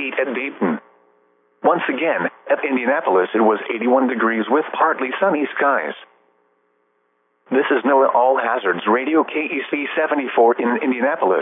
78 at Dayton. Once again, at Indianapolis it was 81 degrees with partly sunny skies. This is NOAA All Hazards Radio KEC 74 in Indianapolis.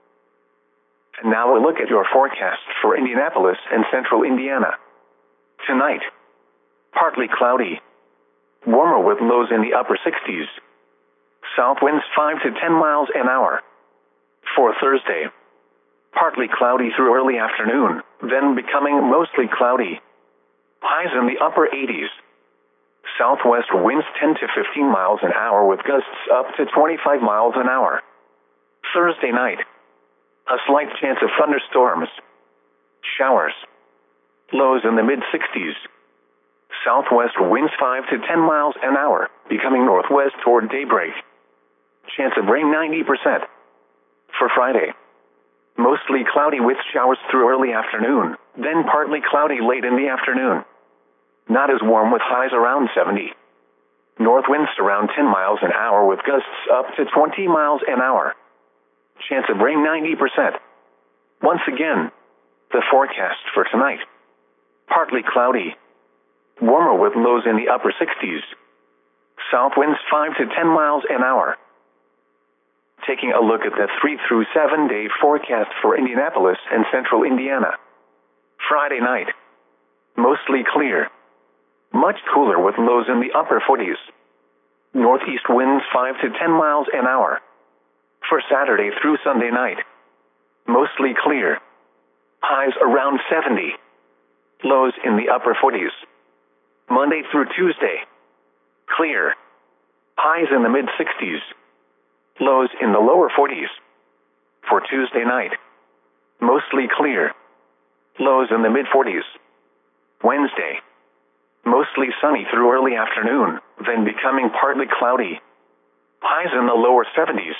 And now a look at your forecast for Indianapolis and central Indiana. Tonight, partly cloudy. Warmer with lows in the upper 60s. South winds 5 to 10 miles an hour. For Thursday, partly cloudy through early afternoon, then becoming mostly cloudy. Highs in the upper 80s. Southwest winds 10 to 15 miles an hour with gusts up to 25 miles an hour. Thursday night, a slight chance of thunderstorms. Showers. Lows in the mid-60s. Southwest winds 5 to 10 miles an hour, becoming northwest toward daybreak. Chance of rain 90%. For Friday, mostly cloudy with showers through early afternoon, then partly cloudy late in the afternoon. Not as warm with highs around 70. North winds around 10 miles an hour with gusts up to 20 miles an hour. Chance of rain 90%. Once again, the forecast for tonight. Partly cloudy. Warmer with lows in the upper 60s. South winds 5 to 10 miles an hour. Taking a look at the 3 through 7 day forecast for Indianapolis and central Indiana. Friday night, mostly clear. Much cooler with lows in the upper 40s. Northeast winds 5 to 10 miles an hour. For Saturday through Sunday night, mostly clear. Highs around 70. Lows in the upper 40s. Monday through Tuesday, clear. Highs in the mid-60s. Lows in the lower 40s. For Tuesday night, mostly clear. Lows in the mid-40s. Wednesday, mostly sunny through early afternoon, then becoming partly cloudy. Highs in the lower 70s.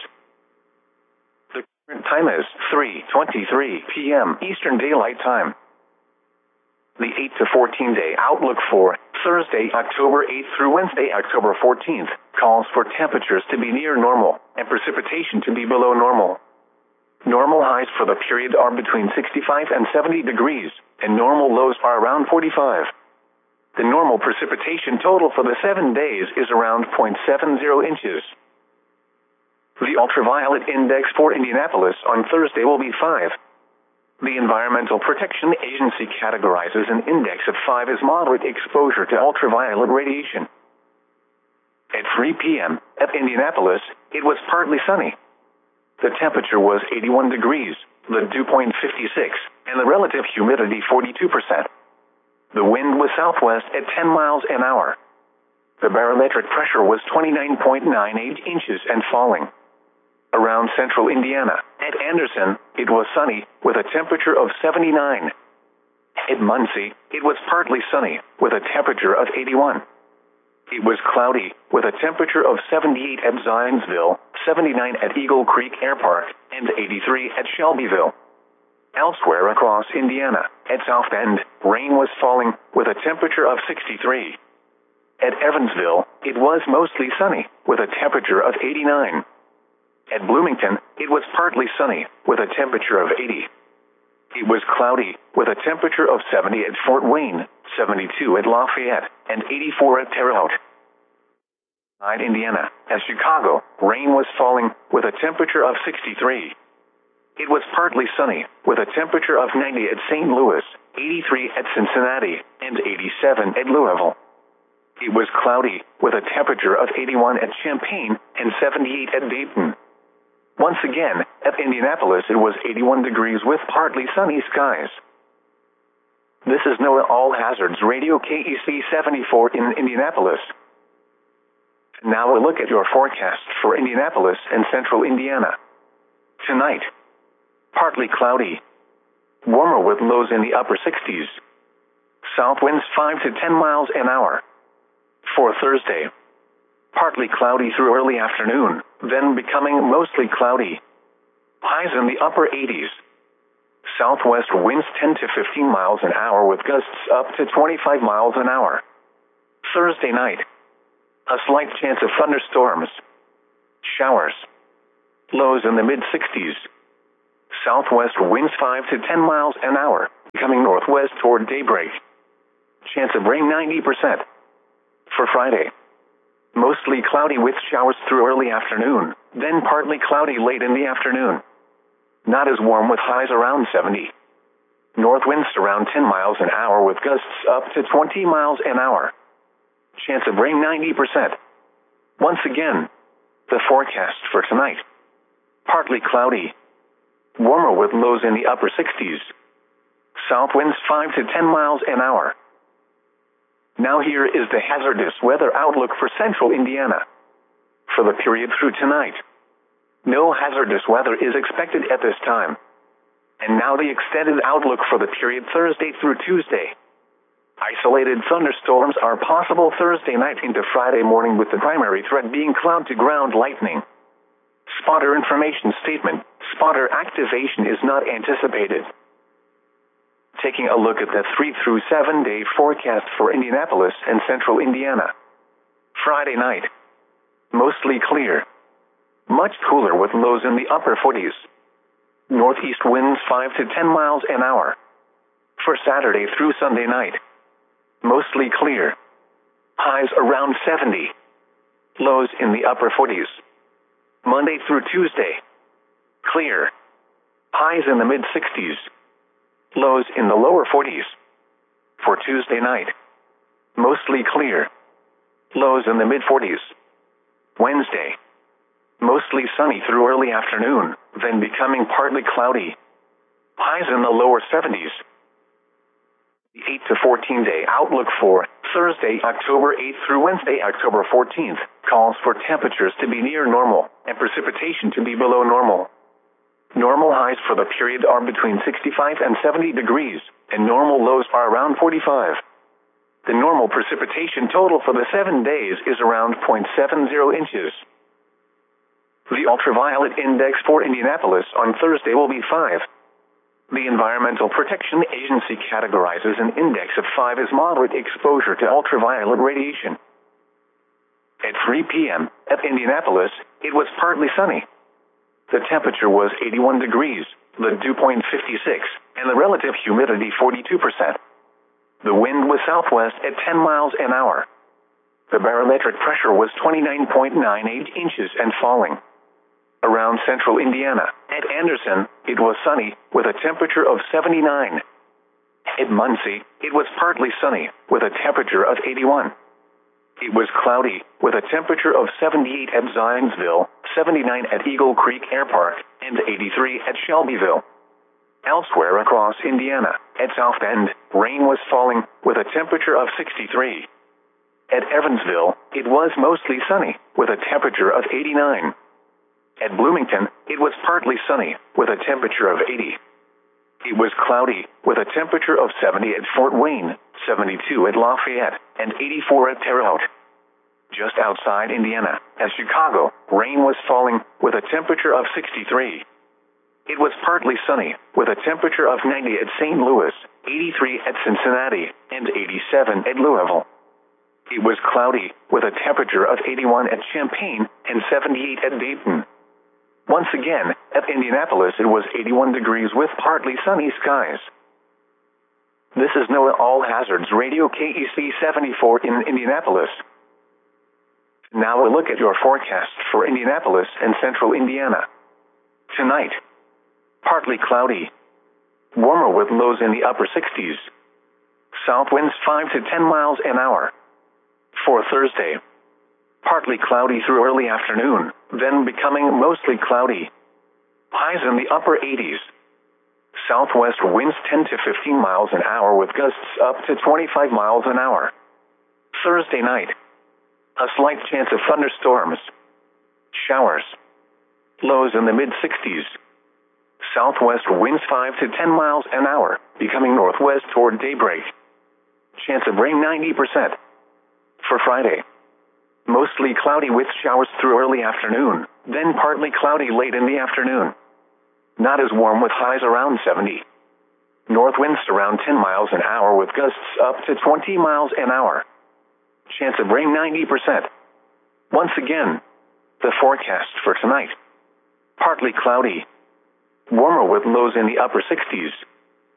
The current time is 3:23 p.m. Eastern Daylight Time. The 8 to 14 day outlook for Thursday, October 8th through Wednesday, October 14th, calls for temperatures to be near normal and precipitation to be below normal. Normal highs for the period are between 65 and 70 degrees, and normal lows are around 45. The normal precipitation total for the 7 days is around 0.70 inches. The ultraviolet index for Indianapolis on Thursday will be 5. The Environmental Protection Agency categorizes an index of 5 as moderate exposure to ultraviolet radiation. At 3 p.m. at Indianapolis, it was partly sunny. The temperature was 81 degrees, the dew point 56, and the relative humidity 42%. The wind was southwest at 10 miles an hour. The barometric pressure was 29.98 inches and falling. Around central Indiana, at Anderson, it was sunny, with a temperature of 79. At Muncie, it was partly sunny, with a temperature of 81. It was cloudy, with a temperature of 78 at Zionsville, 79 at Eagle Creek Air Park, and 83 at Shelbyville. Elsewhere across Indiana, at South Bend, rain was falling, with a temperature of 63. At Evansville, it was mostly sunny, with a temperature of 89. At Bloomington, it was partly sunny, with a temperature of 80. It was cloudy, with a temperature of 70 at Fort Wayne, 72 at Lafayette, and 84 at Terre Haute. At Indiana, at Chicago, rain was falling, with a temperature of 63. It was partly sunny, with a temperature of 90 at St. Louis, 83 at Cincinnati, and 87 at Louisville. It was cloudy, with a temperature of 81 at Champaign and 78 at Dayton. Once again, at Indianapolis it was 81 degrees with partly sunny skies. This is NOAA All Hazards Radio KEC 74 in Indianapolis. Now a look at your forecast for Indianapolis and central Indiana. Tonight, partly cloudy. Warmer with lows in the upper 60s. South winds 5 to 10 miles an hour. For Thursday, partly cloudy through early afternoon, then becoming mostly cloudy. Highs in the upper 80s. Southwest winds 10 to 15 miles an hour with gusts up to 25 miles an hour. Thursday night, a slight chance of thunderstorms. Showers. Lows in the mid-60s. Southwest winds 5 to 10 miles an hour, becoming becoming northwest toward daybreak. Chance of rain 90%. For Friday, mostly cloudy with showers through early afternoon, then partly cloudy late in the afternoon. Not as warm with highs around 70. North winds around 10 miles an hour with gusts up to 20 miles an hour. Chance of rain 90%. Once again, the forecast for tonight. Partly cloudy. Warmer with lows in the upper 60s. South winds 5 to 10 miles an hour. Now here is the hazardous weather outlook for central Indiana. For the period through tonight, no hazardous weather is expected at this time. And now the extended outlook for the period Thursday through Tuesday. Isolated thunderstorms are possible Thursday night into Friday morning with the primary threat being cloud-to-ground lightning. Spotter information statement. Spotter activation is not anticipated. Taking a look at the 3 through 7 day forecast for Indianapolis and central Indiana. Friday night, mostly clear. Much cooler with lows in the upper 40s. Northeast winds 5 to 10 miles an hour. For Saturday through Sunday night, mostly clear. Highs around 70. Lows in the upper 40s. Monday through Tuesday, clear. Highs in the mid-60s. Lows in the lower 40s. For Tuesday night, mostly clear. Lows in the mid-40s. Wednesday, mostly sunny through early afternoon, then becoming partly cloudy. Highs in the lower 70s. The 8 to 14 day outlook for Thursday, October 8th through Wednesday, October 14th, calls for temperatures to be near normal and precipitation to be below normal. Normal highs for the period are between 65 and 70 degrees, and normal lows are around 45. The normal precipitation total for the 7 days is around 0.70 inches. The ultraviolet index for Indianapolis on Thursday will be 5. The Environmental Protection Agency categorizes an index of 5 as moderate exposure to ultraviolet radiation. At 3 p.m. at Indianapolis, it was partly sunny. The temperature was 81 degrees, the dew point 56, and the relative humidity 42%. The wind was southwest at 10 miles an hour. The barometric pressure was 29.98 inches and falling. Around central Indiana, at Anderson, it was sunny with a temperature of 79. At Muncie, it was partly sunny with a temperature of 81. It was cloudy with a temperature of 78 at Zionsville, 79 at Eagle Creek Air Park, and 83 at Shelbyville. Elsewhere across Indiana, at South Bend, rain was falling with a temperature of 63. At Evansville, it was mostly sunny with a temperature of 89. At Bloomington, it was partly sunny with a temperature of 80. It was cloudy with a temperature of 70 at Fort Wayne, 72 at Lafayette, and 84 at Terre Haute. Just outside Indiana, at Chicago, rain was falling with a temperature of 63. It was partly sunny with a temperature of 90 at St. Louis, 83 at Cincinnati, and 87 at Louisville. It was cloudy with a temperature of 81 at Champaign and 78 at Dayton. Once again, at Indianapolis it was 81 degrees with partly sunny skies. This is NOAA All Hazards Radio KEC 74 in Indianapolis. Now a look at your forecast for Indianapolis and central Indiana. Tonight, partly cloudy. Warmer with lows in the upper 60s. South winds 5 to 10 miles an hour. For Thursday, partly cloudy through early afternoon, then becoming mostly cloudy. Highs in the upper 80s. Southwest winds 10 to 15 miles an hour with gusts up to 25 miles an hour. Thursday night, a slight chance of thunderstorms. Showers. Lows in the mid-60s. Southwest winds 5 to 10 miles an hour, becoming northwest toward daybreak. Chance of rain 90%. For Friday, mostly cloudy with showers through early afternoon, then partly cloudy late in the afternoon. Not as warm with highs around 70. North winds around 10 miles an hour with gusts up to 20 miles an hour. Chance of rain 90%. Once again, the forecast for tonight. Partly cloudy. Warmer with lows in the upper 60s.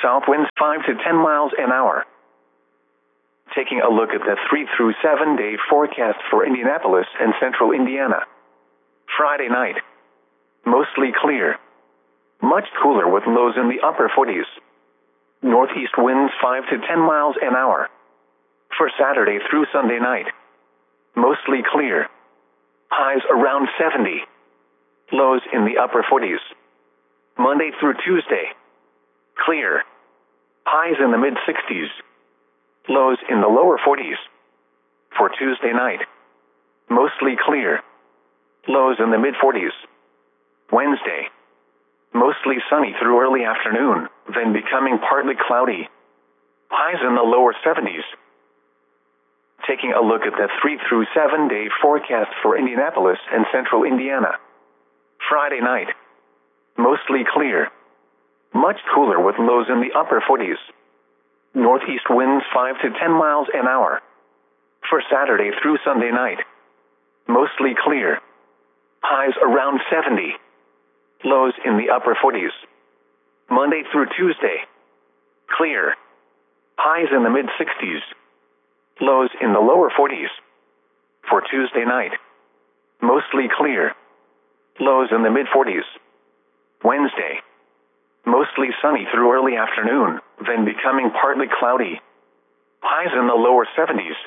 South winds 5 to 10 miles an hour. Taking a look at the 3 through 7 day forecast for Indianapolis and central Indiana. Friday night. Mostly clear. Much cooler with lows in the upper 40s. Northeast winds 5 to 10 miles an hour. For Saturday through Sunday night. Mostly clear. Highs around 70. Lows in the upper 40s. Monday through Tuesday. Clear. Highs in the mid-60s. Lows in the lower 40s. For Tuesday night. Mostly clear. Lows in the mid-40s. Wednesday. Mostly sunny through early afternoon, then becoming partly cloudy. Highs in the lower 70s. Taking a look at the 3 through 7 day forecast for Indianapolis and central Indiana. Friday night. Mostly clear. Much cooler with lows in the upper 40s. Northeast winds 5 to 10 miles an hour. For Saturday through Sunday night. Mostly clear. Highs around 70. Lows in the upper 40s. Monday through Tuesday. Clear. Highs in the mid-60s. Lows in the lower 40s. For Tuesday night. Mostly clear. Lows in the mid-40s. Wednesday. Mostly sunny through early afternoon, then becoming partly cloudy. Highs in the lower 70s.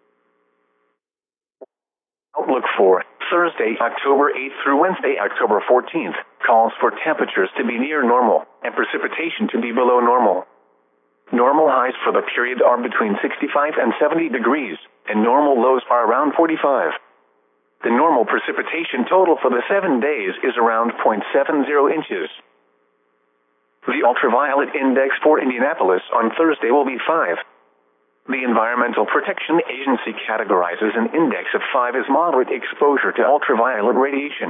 Outlook for Thursday, October 8th through Wednesday, October 14th, calls for temperatures to be near normal and precipitation to be below normal. Normal highs for the period are between 65 and 70 degrees, and normal lows are around 45. The normal precipitation total for the 7 days is around 0.70 inches. The ultraviolet index for Indianapolis on Thursday will be 5. The Environmental Protection Agency categorizes an index of 5 as moderate exposure to ultraviolet radiation.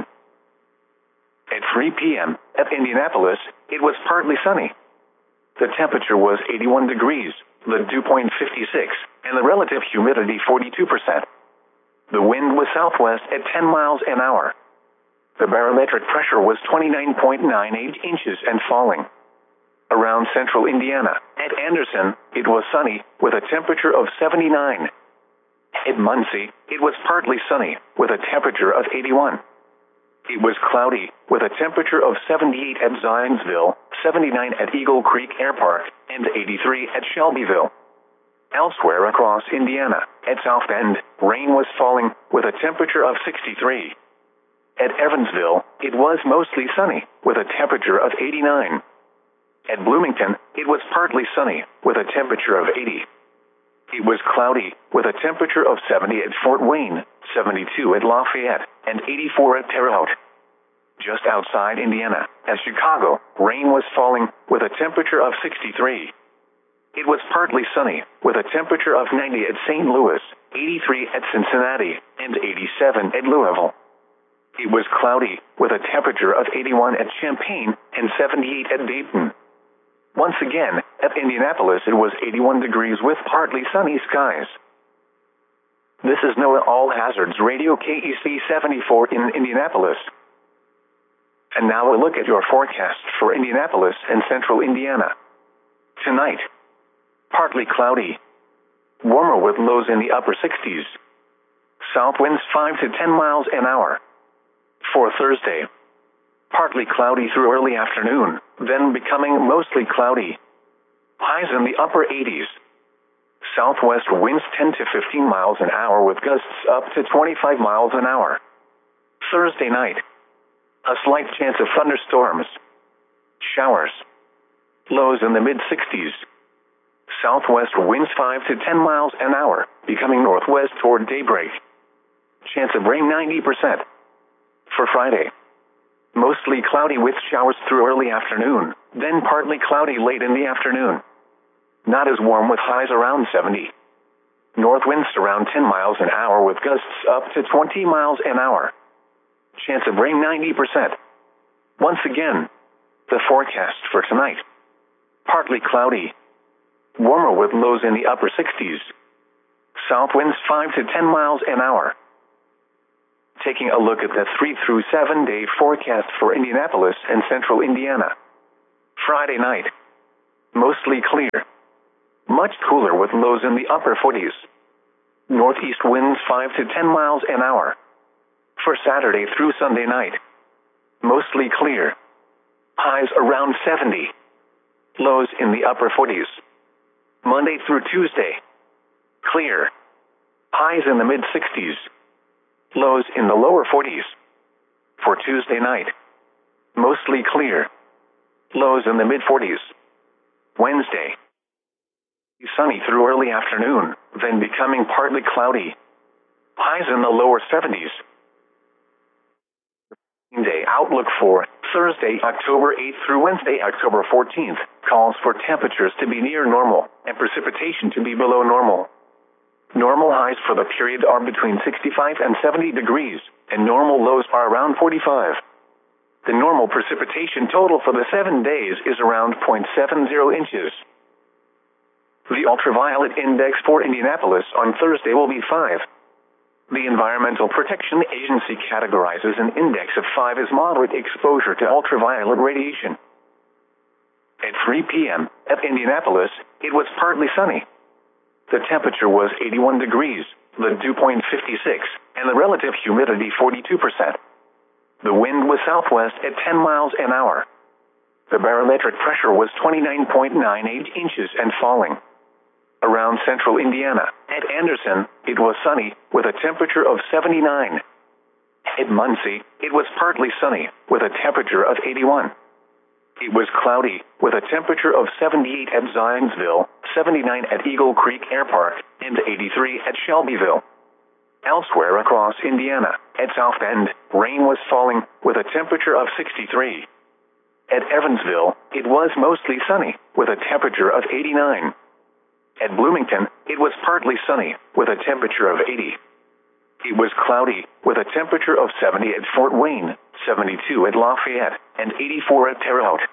At 3 p.m. at Indianapolis, it was partly sunny. The temperature was 81 degrees, the dew point 56, and the relative humidity 42%. The wind was southwest at 10 miles an hour. The barometric pressure was 29.98 inches and falling. Around central Indiana, at Anderson, it was sunny, with a temperature of 79. At Muncie, it was partly sunny, with a temperature of 81. It was cloudy, with a temperature of 78 at Zionsville, 79 at Eagle Creek Air Park, and 83 at Shelbyville. Elsewhere across Indiana, at South Bend, rain was falling, with a temperature of 63. At Evansville, it was mostly sunny, with a temperature of 89. At Bloomington, it was partly sunny, with a temperature of 80. It was cloudy, with a temperature of 70 at Fort Wayne, 72 at Lafayette, and 84 at Terre Haute. Just outside Indiana, at Chicago, rain was falling, with a temperature of 63. It was partly sunny, with a temperature of 90 at St. Louis, 83 at Cincinnati, and 87 at Louisville. It was cloudy, with a temperature of 81 at Champaign and 78 at Dayton. Once again, at Indianapolis it was 81 degrees with partly sunny skies. This is NOAA All Hazards Radio KEC 74 in Indianapolis. And now a look at your forecast for Indianapolis and central Indiana. Tonight, partly cloudy. Warmer with lows in the upper 60s. South winds 5 to 10 miles an hour. For Thursday, partly cloudy through early afternoon, then becoming mostly cloudy. Highs in the upper 80s. Southwest winds 10 to 15 miles an hour with gusts up to 25 miles an hour. Thursday night, a slight chance of thunderstorms. Showers. Lows in the mid-60s. Southwest winds 5 to 10 miles an hour, becoming northwest toward daybreak. Chance of rain 90%. For Friday, mostly cloudy with showers through early afternoon, then partly cloudy late in the afternoon. Not as warm with highs around 70. North winds around 10 miles an hour with gusts up to 20 miles an hour. Chance of rain 90%. Once again, the forecast for tonight. Partly cloudy. Warmer with lows in the upper 60s. South winds 5 to 10 miles an hour. Taking a look at the 3 through 7 day forecast for Indianapolis and central Indiana. Friday night, Mostly clear. Much cooler with lows in the upper 40s. Northeast winds 5 to 10 miles an hour. For Saturday through Sunday night. Mostly clear. Highs around 70. Lows in the upper 40s. Monday through Tuesday. Clear. Highs in the mid-60s. Lows in the lower 40s. For Tuesday night. Mostly clear. Lows in the mid-40s. Wednesday. Sunny through early afternoon, then becoming partly cloudy. Highs in the lower 70s. Day outlook for Thursday, October 8th through Wednesday, October 14th, calls for temperatures to be near normal and precipitation to be below normal. Normal highs for the period are between 65 and 70 degrees, and normal lows are around 45. The normal precipitation total for the 7 days is around 0.70 inches. The ultraviolet index for Indianapolis on Thursday will be 5. The Environmental Protection Agency categorizes an index of 5 as moderate exposure to ultraviolet radiation. At 3 p.m. at Indianapolis, it was partly sunny. The temperature was 81 degrees, the dew point 56, and the relative humidity 42%. The wind was southwest at 10 miles an hour. The barometric pressure was 29.98 inches and falling. Around central Indiana, at Anderson, it was sunny, with a temperature of 79. At Muncie, it was partly sunny, with a temperature of 81. It was cloudy, with a temperature of 78 at Zionsville, 79 at Eagle Creek Air Park, and 83 at Shelbyville. Elsewhere across Indiana, at South Bend, rain was falling, with a temperature of 63. At Evansville, it was mostly sunny, with a temperature of 89. At Bloomington, it was partly sunny, with a temperature of 80. It was cloudy, with a temperature of 70 at Fort Wayne, 72 at Lafayette, and 84 at Terre Haute.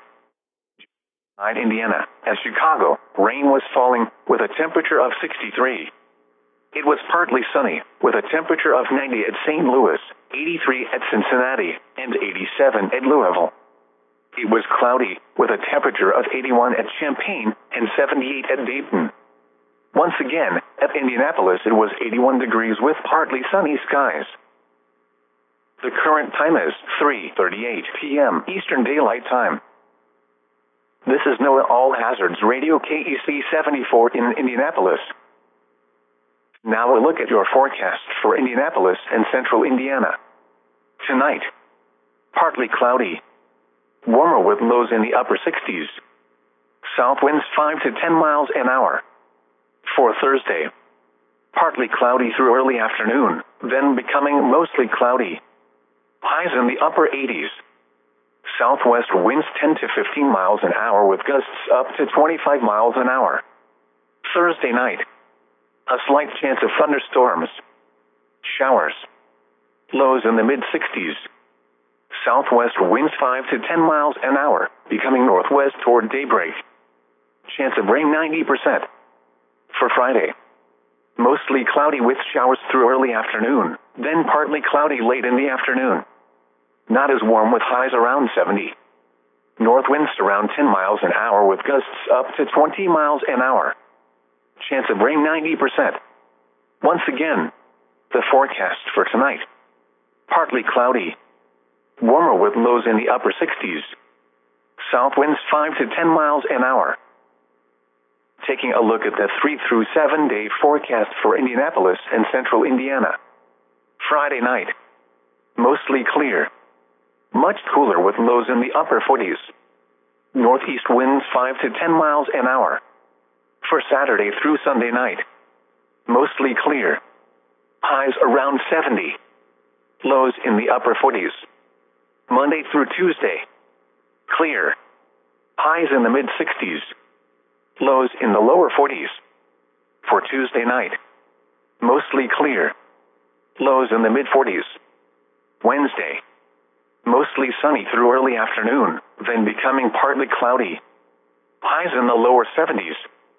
In Indiana, at Chicago, rain was falling, with a temperature of 63. It was partly sunny, with a temperature of 90 at St. Louis, 83 at Cincinnati, and 87 at Louisville. It was cloudy, with a temperature of 81 at Champaign and 78 at Dayton. Once again, at Indianapolis it was 81 degrees with partly sunny skies. The current time is 3:38 p.m. Eastern Daylight Time. This is NOAA All Hazards Radio KEC 74 in Indianapolis. Now a look at your forecast for Indianapolis and central Indiana. Tonight, partly cloudy. Warmer with lows in the upper 60s. South winds 5 to 10 miles an hour. For Thursday, partly cloudy through early afternoon, then becoming mostly cloudy. Highs in the upper 80s. Southwest winds 10 to 15 miles an hour with gusts up to 25 miles an hour. Thursday night, a slight chance of thunderstorms. Showers. Lows in the mid-60s. Southwest winds 5 to 10 miles an hour, becoming northwest toward daybreak. Chance of rain 90%. For Friday, mostly cloudy with showers through early afternoon, then partly cloudy late in the afternoon. Not as warm with highs around 70. North winds around 10 miles an hour with gusts up to 20 miles an hour. Chance of rain 90%. Once again, the forecast for tonight. Partly cloudy. Warmer with lows in the upper 60s. South winds 5 to 10 miles an hour. Taking a look at the 3 through 7 day forecast for Indianapolis and central Indiana. Friday night, mostly clear. Much cooler with lows in the upper 40s. Northeast winds 5 to 10 miles an hour. For Saturday through Sunday night, mostly clear. Highs around 70. Lows in the upper 40s. Monday through Tuesday, clear. Highs in the mid-60s. Lows in the lower 40s. For Tuesday night, mostly clear. Lows in the mid-40s. Wednesday, mostly sunny through early afternoon, then becoming partly cloudy. Highs in the lower 70s.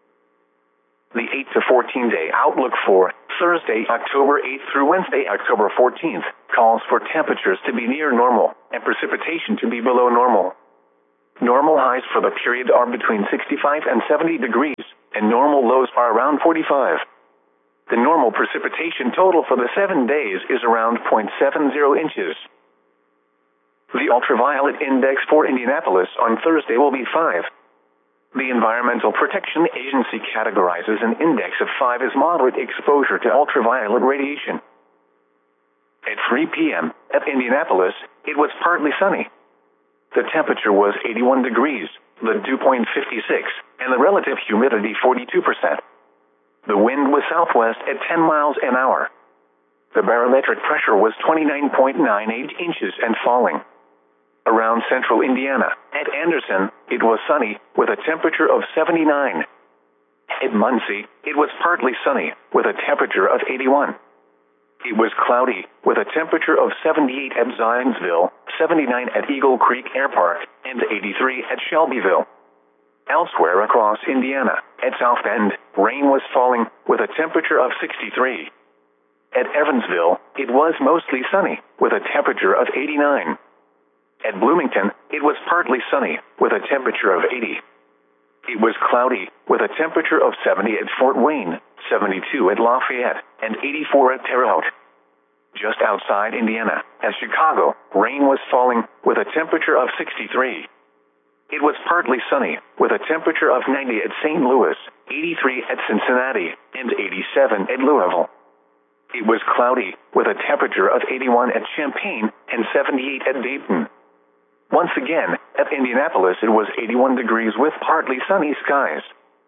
The 8 to 14 day outlook for Thursday, October 8th through Wednesday, October 14th, calls for temperatures to be near normal and precipitation to be below normal. Normal highs for the period are between 65 and 70 degrees, and normal lows are around 45. The normal precipitation total for the 7 days is around 0.70 inches. The ultraviolet index for Indianapolis on Thursday will be 5. The Environmental Protection Agency categorizes an index of 5 as moderate exposure to ultraviolet radiation. At 3 p.m. at Indianapolis, it was partly sunny. The temperature was 81 degrees, the dew point 56, and the relative humidity 42%. The wind was southwest at 10 miles an hour. The barometric pressure was 29.98 inches and falling. Around central Indiana, at Anderson, it was sunny, with a temperature of 79. At Muncie, it was partly sunny, with a temperature of 81. It was cloudy, with a temperature of 78 at Zionsville, 79 at Eagle Creek Air Park, and 83 at Shelbyville. Elsewhere across Indiana, at South Bend, rain was falling, with a temperature of 63. At Evansville, it was mostly sunny, with a temperature of 89. At Bloomington, it was partly sunny, with a temperature of 80. It was cloudy, with a temperature of 70 at Fort Wayne, 72 at Lafayette, and 84 at Terre Haute. Just outside Indiana, at Chicago, rain was falling, with a temperature of 63. It was partly sunny, with a temperature of 90 at St. Louis, 83 at Cincinnati, and 87 at Louisville. It was cloudy, with a temperature of 81 at Champaign and 78 at Dayton. Once again, at Indianapolis it was 81 degrees with partly sunny skies.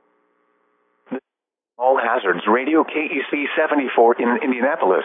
All Hazards Radio KEC 74 in Indianapolis.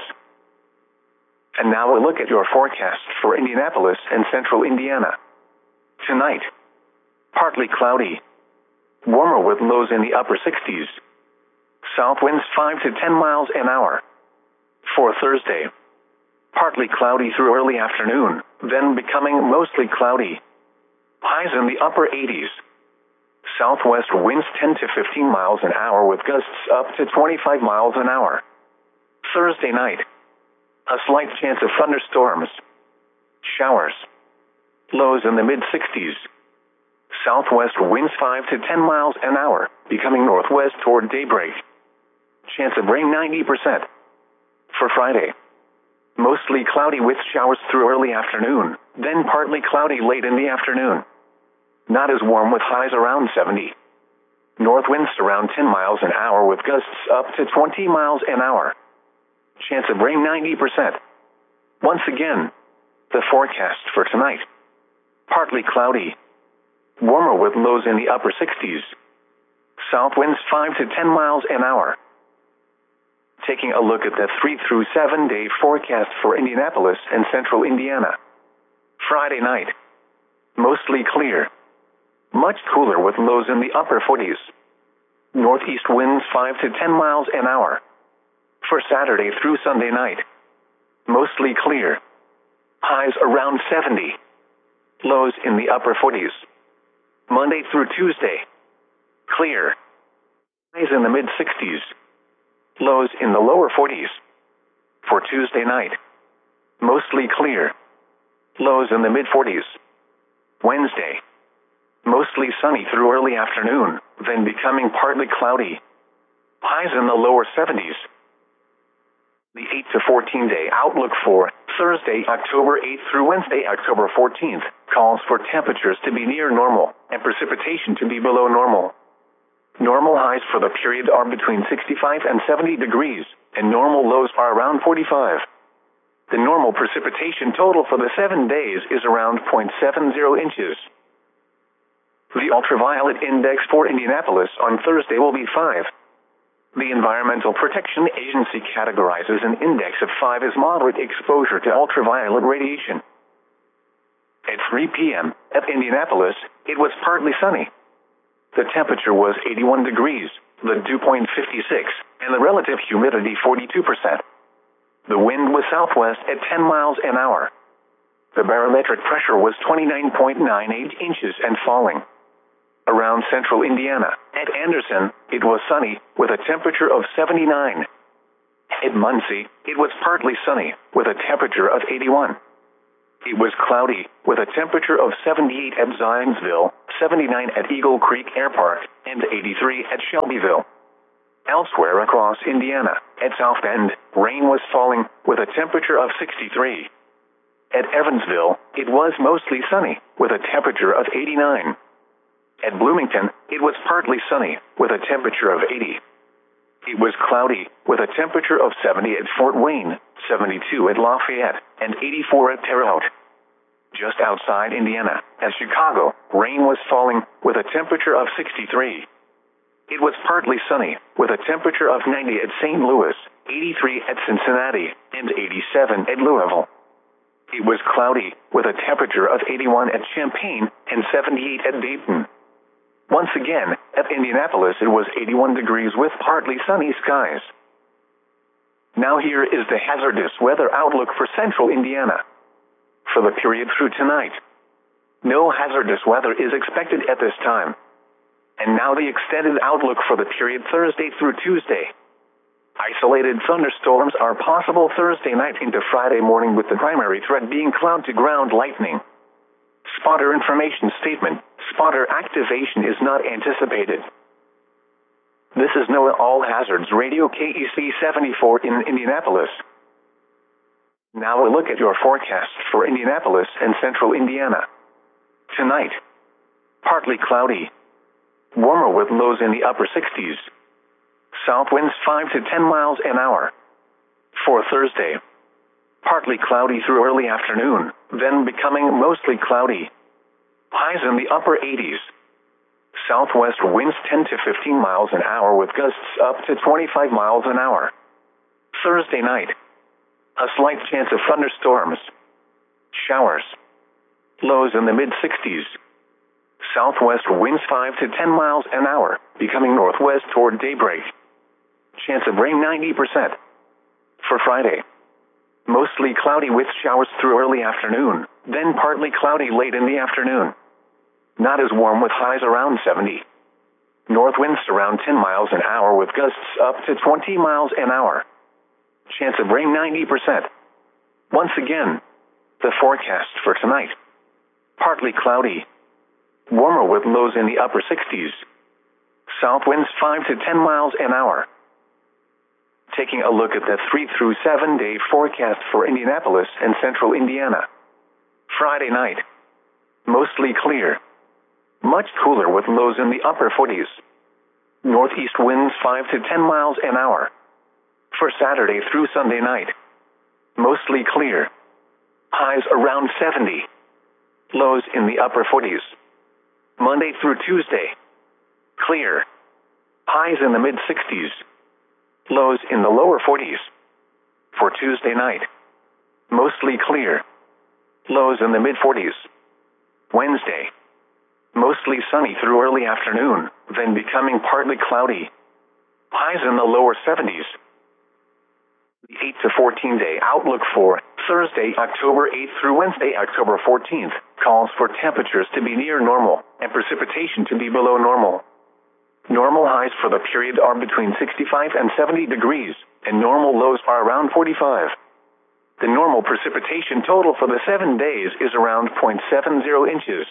And now a look at your forecast for Indianapolis and central Indiana. Tonight, partly cloudy. Warmer with lows in the upper 60s. South winds 5 to 10 miles an hour. For Thursday, partly cloudy through early afternoon, then becoming mostly cloudy. Highs in the upper 80s. Southwest winds 10 to 15 miles an hour with gusts up to 25 miles an hour. Thursday night, a slight chance of thunderstorms. Showers. Lows in the mid-60s. Southwest winds 5 to 10 miles an hour, becoming northwest toward daybreak. Chance of rain 90%. For Friday, mostly cloudy with showers through early afternoon, then partly cloudy late in the afternoon. Not as warm with highs around 70. North winds around 10 miles an hour with gusts up to 20 miles an hour. Chance of rain 90%. Once again, the forecast for tonight. Partly cloudy. Warmer with lows in the upper 60s. South winds 5 to 10 miles an hour. Taking a look at the 3 through 7 day forecast for Indianapolis and central Indiana. Friday night, mostly clear. Much cooler with lows in the upper 40s. Northeast winds 5 to 10 miles an hour. For Saturday through Sunday night, mostly clear. Highs around 70. Lows in the upper 40s. Monday through Tuesday, clear. Highs in the mid-60s. Lows in the lower 40s. For Tuesday night, mostly clear. Lows in the mid-40s. Wednesday, mostly sunny through early afternoon, then becoming partly cloudy. Highs in the lower 70s. The 8 to 14 day outlook for Thursday, October 8th through Wednesday, October 14th, calls for temperatures to be near normal and precipitation to be below normal. Normal highs for the period are between 65 and 70 degrees, and normal lows are around 45. The normal precipitation total for the 7 days is around 0.70 inches. The ultraviolet index for Indianapolis on Thursday will be 5. The Environmental Protection Agency categorizes an index of 5 as moderate exposure to ultraviolet radiation. At 3 p.m. at Indianapolis, it was partly sunny. The temperature was 81 degrees, the dew point 56, and the relative humidity 42%. The wind was southwest at 10 miles an hour. The barometric pressure was 29.98 inches and falling. Around central Indiana, at Anderson, it was sunny, with a temperature of 79. At Muncie, it was partly sunny, with a temperature of 81. It was cloudy, with a temperature of 78 at Zionsville, 79 at Eagle Creek Air Park, and 83 at Shelbyville. Elsewhere across Indiana, at South Bend, rain was falling, with a temperature of 63. At Evansville, it was mostly sunny, with a temperature of 89. At Bloomington, it was partly sunny, with a temperature of 80. It was cloudy, with a temperature of 70 at Fort Wayne, 72 at Lafayette, and 84 at Terre Haute. Just outside Indiana, at Chicago, rain was falling, with a temperature of 63. It was partly sunny, with a temperature of 90 at St. Louis, 83 at Cincinnati, and 87 at Louisville. It was cloudy, with a temperature of 81 at Champaign and 78 at Dayton. Once again, at Indianapolis it was 81 degrees with partly sunny skies. Now here is the hazardous weather outlook for central Indiana. For the period through tonight, no hazardous weather is expected at this time. And now the extended outlook for the period Thursday through Tuesday. Isolated thunderstorms are possible Thursday night into Friday morning, with the primary threat being cloud-to-ground lightning. Spotter information statement: spotter activation is not anticipated. This is NOAA All Hazards Radio KEC 74 in Indianapolis. Now a look at your forecast for Indianapolis and central Indiana. Tonight, partly cloudy. Warmer with lows in the upper 60s. South winds 5 to 10 miles an hour. For Thursday, partly cloudy through early afternoon, then becoming mostly cloudy. Highs in the upper 80s. Southwest winds 10 to 15 miles an hour with gusts up to 25 miles an hour. Thursday night, a slight chance of thunderstorms. Showers. Lows in the mid-60s. Southwest winds 5 to 10 miles an hour, becoming northwest toward daybreak. Chance of rain 90%. For Friday, mostly cloudy with showers through early afternoon, then partly cloudy late in the afternoon. Not as warm with highs around 70. North winds around 10 miles an hour with gusts up to 20 miles an hour. Chance of rain 90%. Once again, the forecast for tonight. Partly cloudy. Warmer with lows in the upper 60s. South winds 5 to 10 miles an hour. Taking a look at the 3 through 7 day forecast for Indianapolis and central Indiana. Friday night, mostly clear. Much cooler with lows in the upper 40s. Northeast winds 5 to 10 miles an hour. For Saturday through Sunday night, mostly clear. Highs around 70. Lows in the upper 40s. Monday through Tuesday, clear. Highs in the mid-60s. Lows in the lower 40s. For Tuesday night, mostly clear. Lows in the mid-40s. Wednesday, mostly sunny through early afternoon, then becoming partly cloudy. Highs in the lower 70s. The 8 to 14 day outlook for Thursday, October 8th through Wednesday, October 14th, calls for temperatures to be near normal and precipitation to be below normal. Normal highs for the period are between 65 and 70 degrees, and normal lows are around 45. The normal precipitation total for the 7 days is around 0.70 inches.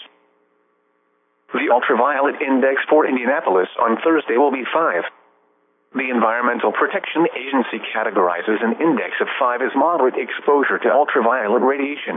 The ultraviolet index for Indianapolis on Thursday will be 5. The Environmental Protection Agency categorizes an index of 5 as moderate exposure to ultraviolet radiation.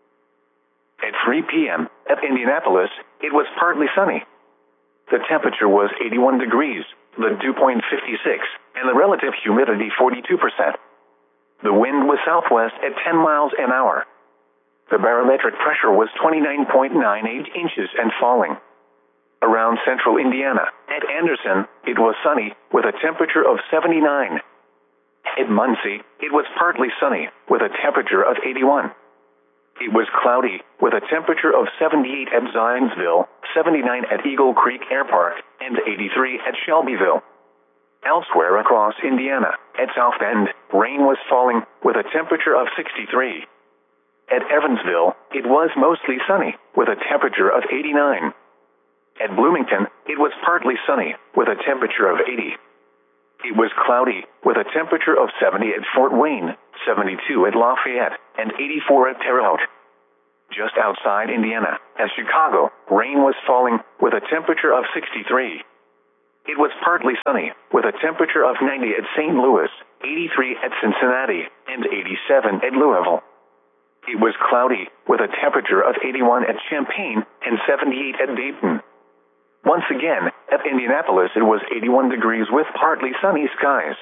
At 3 p.m. at Indianapolis, it was partly sunny. The temperature was 81 degrees, the dew point 56, and the relative humidity 42%. The wind was southwest at 10 miles an hour. The barometric pressure was 29.98 inches and falling. Around central Indiana, at Anderson, it was sunny, with a temperature of 79. At Muncie, it was partly sunny, with a temperature of 81. It was cloudy, with a temperature of 78 at Zionsville, 79 at Eagle Creek Air Park, and 83 at Shelbyville. Elsewhere across Indiana, at South Bend, rain was falling, with a temperature of 63. At Evansville, it was mostly sunny, with a temperature of 89. At Bloomington, it was partly sunny, with a temperature of 80. It was cloudy, with a temperature of 70 at Fort Wayne, 72 at Lafayette, and 84 at Terre Haute. just outside Indiana. At Chicago, rain was falling with a temperature of 63. It was partly sunny, with a temperature of 90 at St. Louis, 83 at Cincinnati, and 87 at Louisville. It was cloudy, with a temperature of 81 at Champaign and 78 at Dayton. Once again, at Indianapolis it was 81 degrees with partly sunny skies.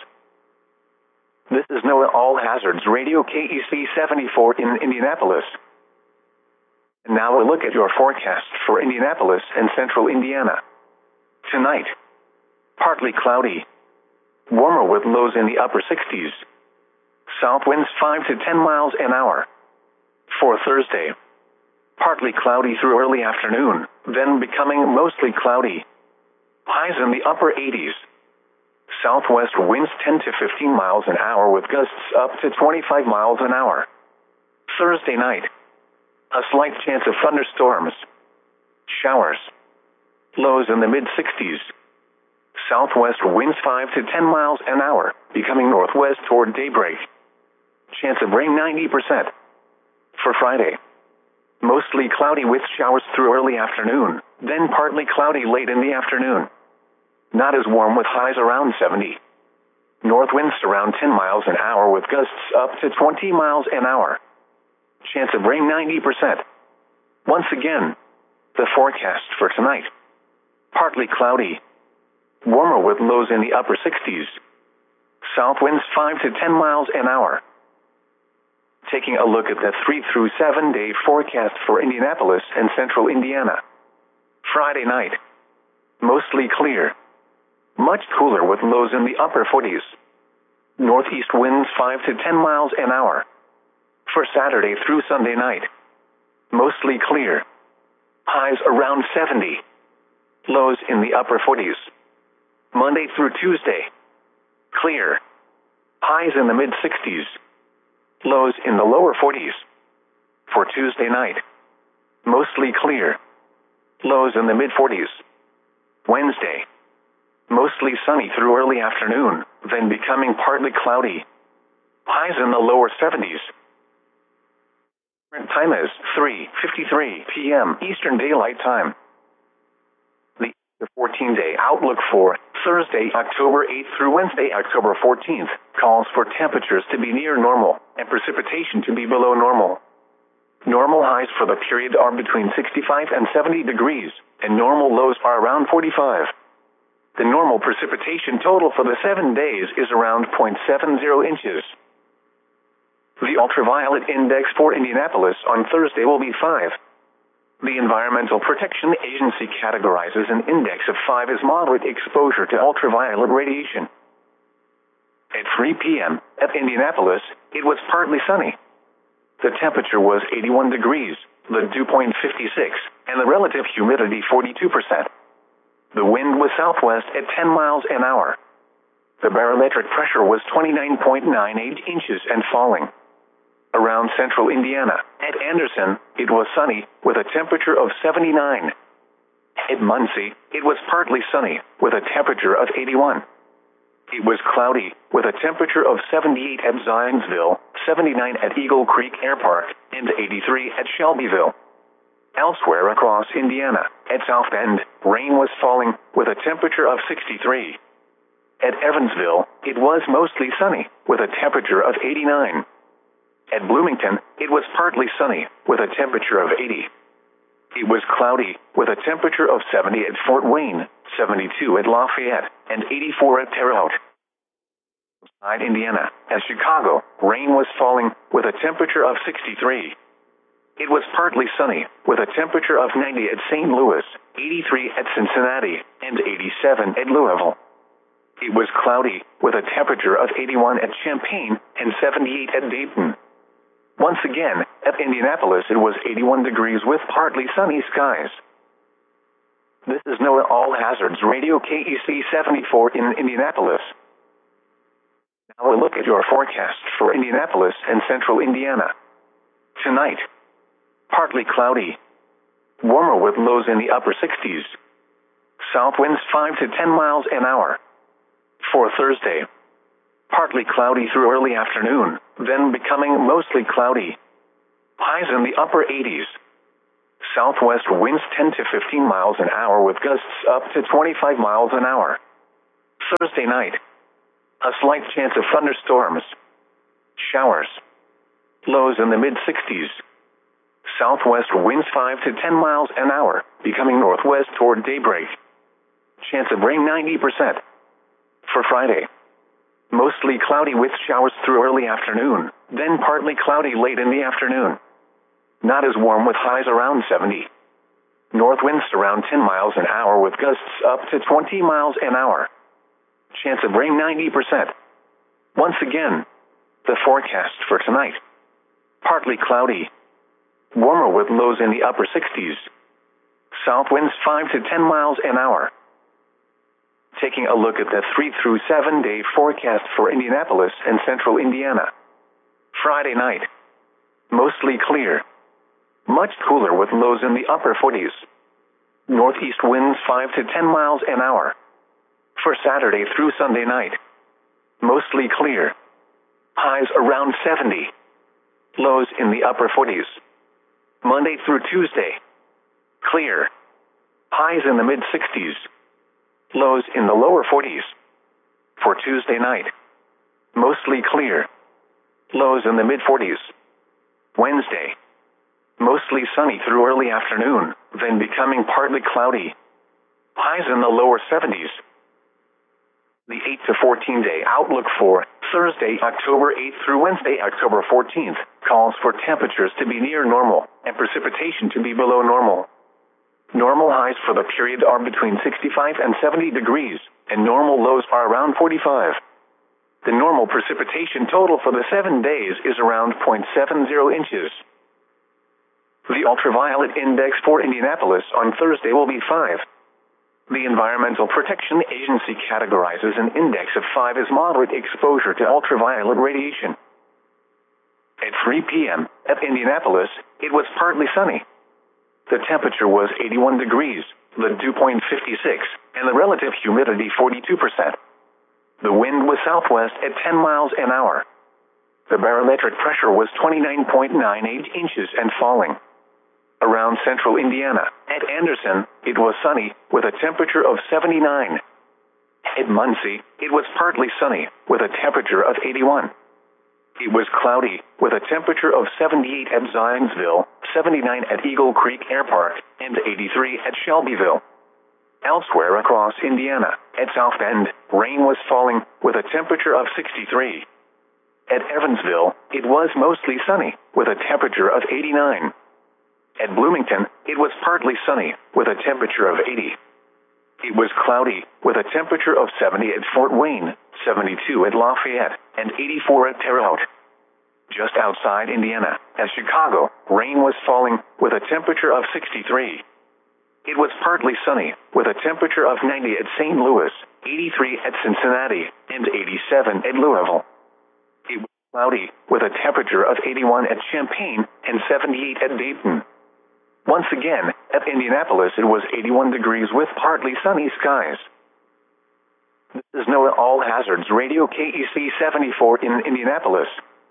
This is NOAA All Hazards Radio KEC 74 in Indianapolis. And now a look at your forecast for Indianapolis and central Indiana. Tonight, partly cloudy. Warmer with lows in the upper 60s. South winds 5 to 10 miles an hour. For Thursday, partly cloudy through early afternoon, then becoming mostly cloudy. Highs in the upper 80s. Southwest winds 10 to 15 miles an hour with gusts up to 25 miles an hour. Thursday night, a slight chance of thunderstorms. Showers. Lows in the mid-60s. Southwest winds 5 to 10 miles an hour, becoming northwest toward daybreak. Chance of rain 90%. For Friday, mostly cloudy with showers through early afternoon, then partly cloudy late in the afternoon. Not as warm with highs around 70. North winds around 10 miles an hour with gusts up to 20 miles an hour. Chance of rain 90%. Once again, the forecast for tonight. Partly cloudy. Warmer with lows in the upper 60s. South winds 5 to 10 miles an hour. Taking a look at the 3 through 7 day forecast for Indianapolis and central Indiana. Friday night, mostly clear. Much cooler with lows in the upper 40s. Northeast winds 5 to 10 miles an hour. For Saturday through Sunday night, mostly clear. Highs around 70. Lows in the upper 40s. Monday through Tuesday, clear. Highs in the mid-60s. Lows in the lower 40s. For Tuesday night, mostly clear. Lows in the mid-40s. Wednesday, mostly sunny through early afternoon, then becoming partly cloudy. Highs in the lower 70s. Current time is 3:53 p.m. Eastern Daylight Time. The 14-day outlook for Thursday, October 8th through Wednesday, October 14th, calls for temperatures to be near normal and precipitation to be below normal. Normal highs for the period are between 65 and 70 degrees, and normal lows are around 45. The normal precipitation total for the 7 days is around 0.70 inches. The ultraviolet index for Indianapolis on Thursday will be 5. The Environmental Protection Agency categorizes an index of 5 as moderate exposure to ultraviolet radiation. At 3 p.m. at Indianapolis, it was partly sunny. The temperature was 81 degrees, the dew point 56, and the relative humidity 42%. The wind was southwest at 10 miles an hour. The barometric pressure was 29.98 inches and falling. Around central Indiana, at Anderson, it was sunny with a temperature of 79. At Muncie, it was partly sunny with a temperature of 81. It was cloudy with a temperature of 78 at Zionsville, 79 at Eagle Creek Air Park, and 83 at Shelbyville. Elsewhere across Indiana, at South Bend, rain was falling with a temperature of 63. At Evansville, it was mostly sunny with a temperature of 89. At Bloomington, it was partly sunny with a temperature of 80. It was cloudy with a temperature of 70 at Fort Wayne, 72 at Lafayette, and 84 at Terre Haute. Outside Indiana, at Chicago, rain was falling with a temperature of 63. It was partly sunny with a temperature of 90 at St. Louis, 83 at Cincinnati, and 87 at Louisville. It was cloudy with a temperature of 81 at Champaign and 78 at Dayton. Once again, at Indianapolis it was 81 degrees with partly sunny skies. This is NOAA All Hazards Radio KEC 74 in Indianapolis. Now a look at your forecast for Indianapolis and central Indiana. Tonight, partly cloudy. Warmer with lows in the upper 60s. South winds 5 to 10 miles an hour. For Thursday, partly cloudy through early afternoon, then becoming mostly cloudy. Highs in the upper 80s. Southwest winds 10 to 15 miles an hour with gusts up to 25 miles an hour. Thursday night. A slight chance of thunderstorms. Showers. Lows in the mid-60s. Southwest winds 5 to 10 miles an hour, becoming northwest toward daybreak. Chance of rain 90%. For Friday. Mostly cloudy with showers through early afternoon, then partly cloudy late in the afternoon. Not as warm with highs around 70. North winds around 10 miles an hour with gusts up to 20 miles an hour. Chance of rain 90%. Once again, the forecast for tonight. Partly cloudy. Warmer with lows in the upper 60s. South winds 5 to 10 miles an hour. Taking a look at the 3 through 7 day forecast for Indianapolis and central Indiana. Friday night. Mostly clear. Much cooler with lows in the upper 40s. Northeast winds 5 to 10 miles an hour. For Saturday through Sunday night. Mostly clear. Highs around 70. Lows in the upper 40s. Monday through Tuesday. Clear. Highs in the mid-60s. Lows in the lower 40s. For Tuesday night. Mostly clear. Lows in the mid-40s. Wednesday. Mostly sunny through early afternoon, then becoming partly cloudy. Highs in the lower 70s. The 8 to 14 day outlook for Thursday, October 8th through Wednesday, October 14th, calls for temperatures to be near normal and precipitation to be below normal. Normal highs for the period are between 65 and 70 degrees, and normal lows are around 45. The normal precipitation total for the 7 days is around 0.70 inches. The ultraviolet index for Indianapolis on Thursday will be 5. The Environmental Protection Agency categorizes an index of 5 as moderate exposure to ultraviolet radiation. At 3 p.m. at Indianapolis, it was partly sunny. The temperature was 81 degrees, the dew point 56, and the relative humidity 42%. The wind was southwest at 10 miles an hour. The barometric pressure was 29.98 inches and falling. Around central Indiana, at Anderson, it was sunny, with a temperature of 79. At Muncie, it was partly sunny, with a temperature of 81. It was cloudy, with a temperature of 78 at Zionsville, 79 at Eagle Creek Air Park, and 83 at Shelbyville. Elsewhere across Indiana, at South Bend, rain was falling, with a temperature of 63. At Evansville, it was mostly sunny, with a temperature of 89. At Bloomington, it was partly sunny, with a temperature of 80. It was cloudy, with a temperature of 70 at Fort Wayne, 72 at Lafayette, and 84 at Terre Haute. Just outside Indiana, at Chicago, rain was falling, with a temperature of 63. It was partly sunny, with a temperature of 90 at St. Louis, 83 at Cincinnati, and 87 at Louisville. It was cloudy, with a temperature of 81 at Champaign, and 78 at Dayton. Once again, at Indianapolis it was 81 degrees with partly sunny skies. This is NOAA All Hazards Radio KEC 74 in Indianapolis.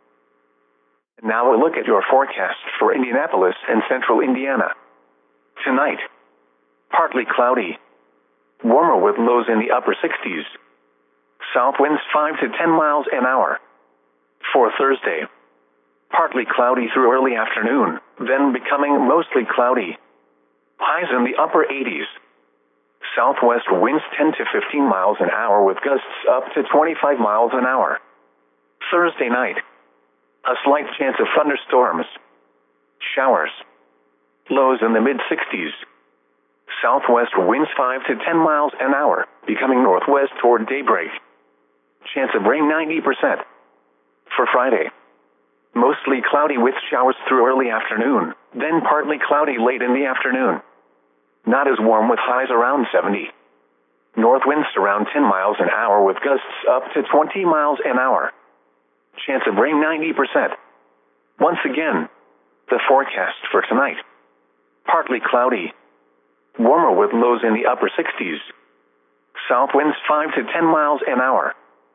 Now a look at your forecast for Indianapolis and central Indiana. Tonight, partly cloudy. Warmer with lows in the upper 60s. South winds 5 to 10 miles an hour. For Thursday, partly cloudy through early afternoon, then becoming mostly cloudy. Highs in the upper 80s. Southwest winds 10 to 15 miles an hour with gusts up to 25 miles an hour. Thursday night. A slight chance of thunderstorms. Showers. Lows in the mid-60s. Southwest winds 5 to 10 miles an hour, becoming northwest toward daybreak. Chance of rain 90%. For Friday. Mostly cloudy with showers through early afternoon, then partly cloudy late in the afternoon. Not as warm with highs around 70. North winds around 10 miles an hour with gusts up to 20 miles an hour. Chance of rain 90%. Once again, the forecast for tonight. Partly cloudy. Warmer with lows in the upper 60s. South winds 5 to 10 miles an hour.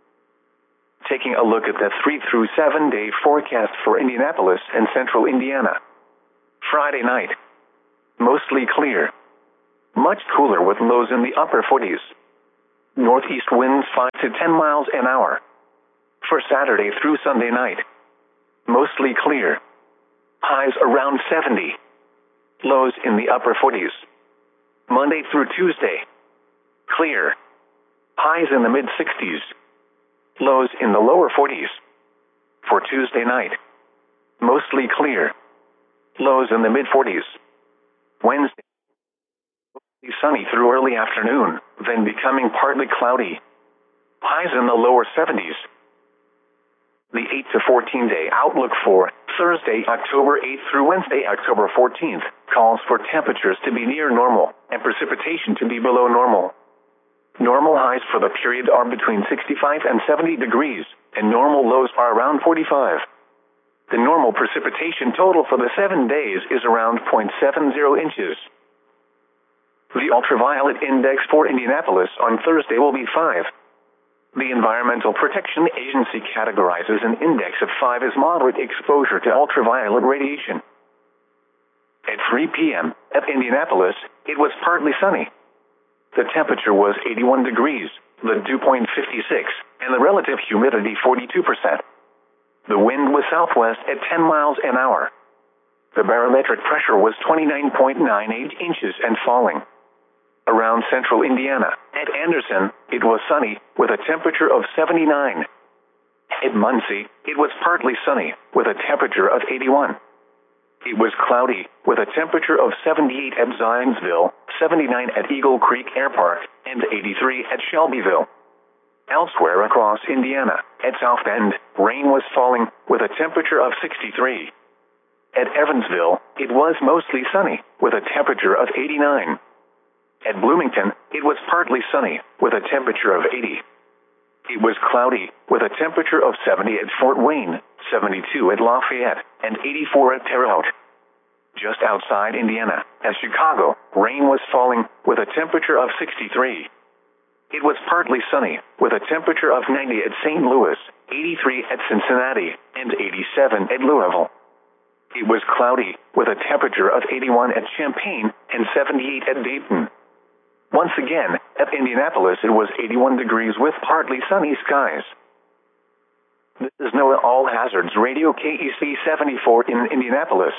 Taking a look at the 3 through 7 day forecast for Indianapolis and central Indiana. Friday night. Mostly clear. Much cooler with lows in the upper 40s. Northeast winds 5 to 10 miles an hour. For Saturday through Sunday night. Mostly clear. Highs around 70. Lows in the upper 40s. Monday through Tuesday. Clear. Highs in the mid-60s. Lows in the lower 40s. For Tuesday night. Mostly clear. Lows in the mid-40s. Wednesday. Mostly sunny through early afternoon, then becoming partly cloudy. Highs in the lower 70s. The 8 to 14 day outlook for Thursday, October 8th through Wednesday, October 14th, calls for temperatures to be near normal and precipitation to be below normal. Normal highs for the period are between 65 and 70 degrees, and normal lows are around 45. The normal precipitation total for the 7 days is around 0.70 inches. The ultraviolet index for Indianapolis on Thursday will be 5. The Environmental Protection Agency categorizes an index of 5 as moderate exposure to ultraviolet radiation. At 3 p.m. at Indianapolis, it was partly sunny. The temperature was 81 degrees, the dew point 56, and the relative humidity 42%. The wind was southwest at 10 miles an hour. The barometric pressure was 29.98 inches and falling. Around central Indiana, at Anderson, it was sunny, with a temperature of 79. At Muncie, it was partly sunny, with a temperature of 81. It was cloudy, with a temperature of 78 at Zionsville, 79 at Eagle Creek Air Park, and 83 at Shelbyville. Elsewhere across Indiana, at South Bend, rain was falling, with a temperature of 63. At Evansville, it was mostly sunny, with a temperature of 89. At Bloomington, it was partly sunny, with a temperature of 80. It was cloudy, with a temperature of 70 at Fort Wayne, 72 at Lafayette, and 84 at Terre Haute. Just outside Indiana, at Chicago, rain was falling, with a temperature of 63. It was partly sunny, with a temperature of 90 at St. Louis, 83 at Cincinnati, and 87 at Louisville. It was cloudy, with a temperature of 81 at Champaign, and 78 at Dayton. Once again, at Indianapolis it was 81 degrees with partly sunny skies. This is NOAA All Hazards Radio KEC 74 in Indianapolis.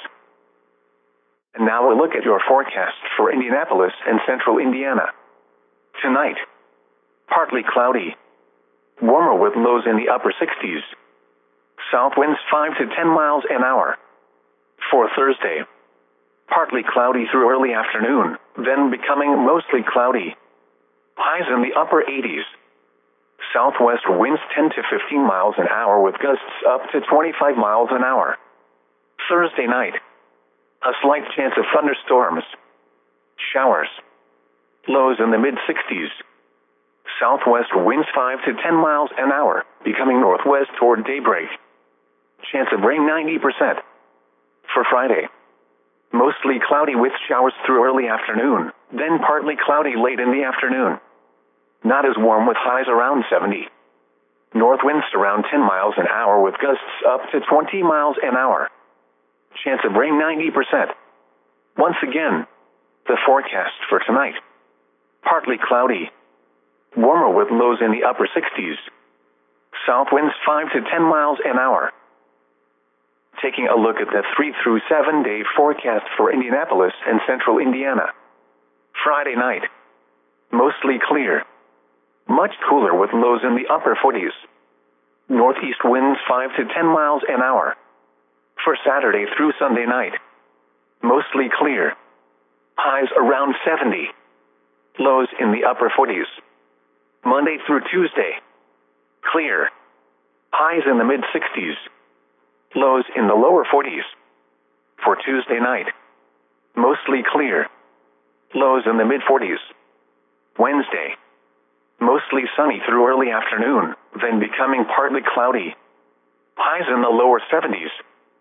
And now a look at your forecast for Indianapolis and central Indiana. Tonight, partly cloudy. Warmer with lows in the upper 60s. South winds 5 to 10 miles an hour. For Thursday, partly cloudy through early afternoon, then becoming mostly cloudy. Highs in the upper 80s. Southwest winds 10 to 15 miles an hour with gusts up to 25 miles an hour. Thursday night, a slight chance of thunderstorms. Showers. Lows in the mid-60s. Southwest winds 5 to 10 miles an hour, becoming northwest toward daybreak. Chance of rain 90%. For Friday, mostly cloudy with showers through early afternoon, then partly cloudy late in the afternoon. Not as warm with highs around 70. North winds around 10 miles an hour with gusts up to 20 miles an hour. Chance of rain 90%. Once again, the forecast for tonight. Partly cloudy. Warmer with lows in the upper 60s. South winds 5 to 10 miles an hour. Taking a look at the 3 through 7 day forecast for Indianapolis and central Indiana. Friday night, mostly clear. Much cooler with lows in the upper 40s. Northeast winds 5 to 10 miles an hour. For Saturday through Sunday night, mostly clear. Highs around 70. Lows in the upper 40s. Monday through Tuesday, clear. Highs in the mid-60s. Lows in the lower 40s. For Tuesday night, mostly clear. Lows in the mid-40s. Wednesday, mostly sunny through early afternoon, then becoming partly cloudy. Highs in the lower 70s.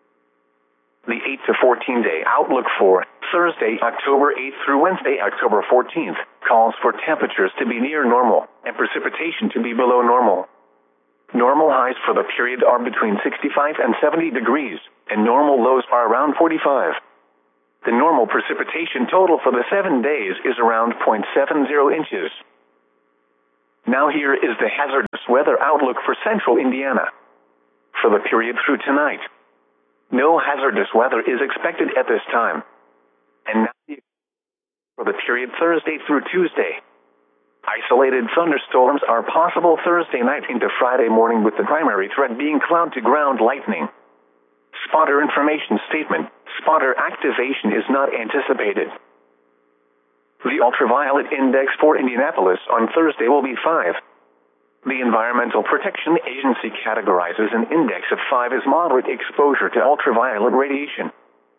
The 8 to 14 day outlook for Thursday, October 8th through Wednesday, October 14th, calls for temperatures to be near normal and precipitation to be below normal. Normal highs for the period are between 65 and 70 degrees, and normal lows are around 45. The normal precipitation total for the 7 days is around 0.70 inches. Now here is the hazardous weather outlook for central Indiana. For the period through tonight, no hazardous weather is expected at this time. And now for the period Thursday through Tuesday, isolated thunderstorms are possible Thursday night into Friday morning, with the primary threat being cloud-to-ground lightning. Spotter information statement: spotter activation is not anticipated. The ultraviolet index for Indianapolis on Thursday will be 5. The Environmental Protection Agency categorizes an index of 5 as moderate exposure to ultraviolet radiation.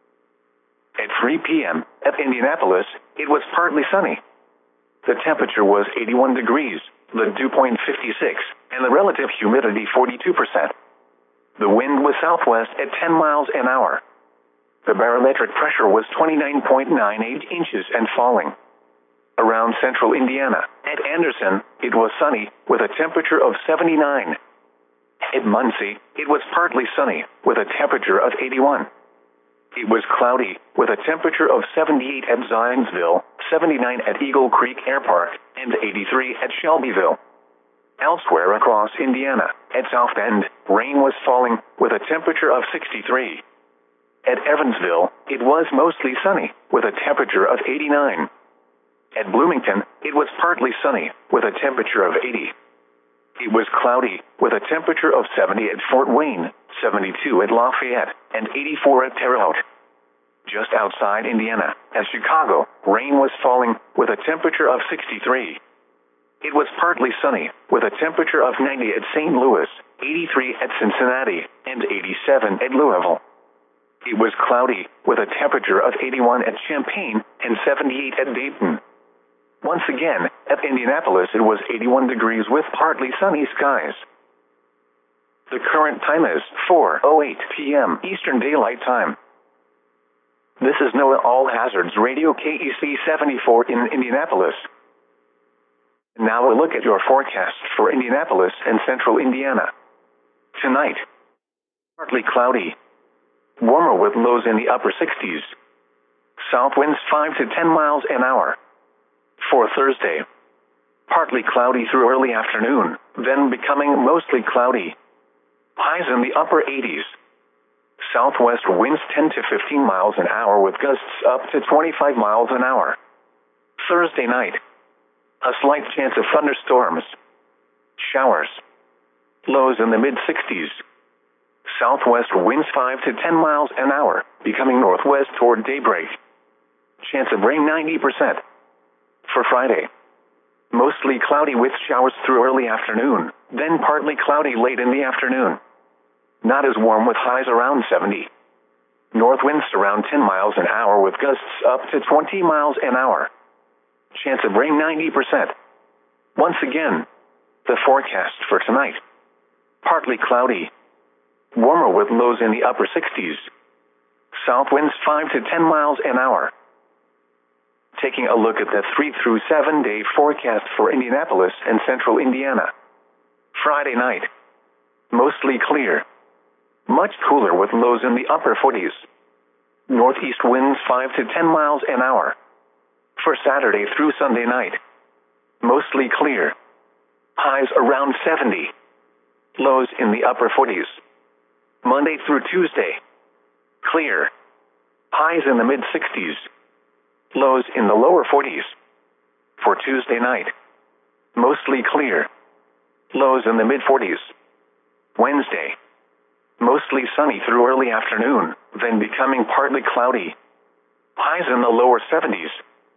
At 3 p.m. at Indianapolis, it was partly sunny. The temperature was 81 degrees, the dew point 56, and the relative humidity 42%. The wind was southwest at 10 miles an hour. The barometric pressure was 29.98 inches and falling. Around central Indiana, at Anderson, it was sunny, with a temperature of 79. At Muncie, it was partly sunny, with a temperature of 81. It was cloudy, with a temperature of 78 at Zionsville, 79 at Eagle Creek Air Park, and 83 at Shelbyville. Elsewhere across Indiana, at South Bend, rain was falling, with a temperature of 63. At Evansville, it was mostly sunny, with a temperature of 89. At Bloomington, it was partly sunny, with a temperature of 80. It was cloudy, with a temperature of 70 at Fort Wayne, 72 at Lafayette, and 84 at Terre Haute. Just outside Indiana, at Chicago, rain was falling, with a temperature of 63. It was partly sunny, with a temperature of 90 at St. Louis, 83 at Cincinnati, and 87 at Louisville. It was cloudy, with a temperature of 81 at Champaign and 78 at Dayton. Once again, at Indianapolis, it was 81 degrees with partly sunny skies. The current time is 4:08 p.m. Eastern Daylight Time. This is NOAA All Hazards Radio KEC 74 in Indianapolis. Now a look at your forecast for Indianapolis and central Indiana. Tonight, partly cloudy. Warmer with lows in the upper 60s. South winds 5 to 10 miles an hour. For Thursday, partly cloudy through early afternoon, then becoming mostly cloudy. Highs in the upper 80s. Southwest winds 10 to 15 miles an hour with gusts up to 25 miles an hour. Thursday night, a slight chance of thunderstorms. Showers. Lows in the mid-60s. Southwest winds 5 to 10 miles an hour, becoming northwest toward daybreak. Chance of rain 90%. For Friday, mostly cloudy with showers through early afternoon, then partly cloudy late in the afternoon. Not as warm with highs around 70. North winds around 10 miles an hour with gusts up to 20 miles an hour. Chance of rain 90%. Once again, the forecast for tonight. Partly cloudy. Warmer with lows in the upper 60s. South winds 5 to 10 miles an hour. Taking a look at the 3 through 7 day forecast for Indianapolis and central Indiana. Friday night, mostly clear. Much cooler with lows in the upper 40s. Northeast winds 5 to 10 miles an hour. For Saturday through Sunday night, mostly clear. Highs around 70. Lows in the upper 40s. Monday through Tuesday, clear. Highs in the mid-60s. Lows in the lower 40s. For Tuesday night, mostly clear. Lows in the mid-40s. Wednesday, mostly sunny through early afternoon, then becoming partly cloudy. Highs in the lower 70s.